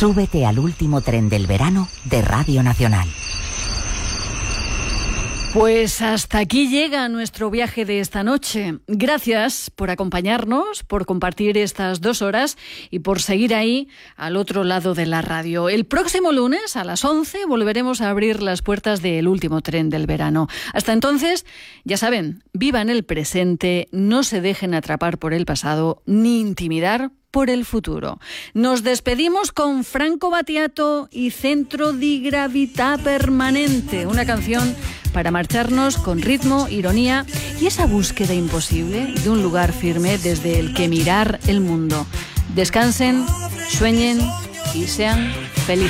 Súbete al último tren del verano de Radio Nacional. Pues hasta aquí llega nuestro viaje de esta noche. Gracias por acompañarnos, por compartir estas 2 horas y por seguir ahí al otro lado de la radio. El próximo lunes a las 11 volveremos a abrir las puertas del último tren del verano. Hasta entonces, ya saben, vivan el presente, no se dejen atrapar por el pasado ni intimidar por el futuro. Nos despedimos con Franco Battiato y Centro di Gravità Permanente, una canción para marcharnos con ritmo, ironía y esa búsqueda imposible de un lugar firme desde el que mirar el mundo. Descansen, sueñen y sean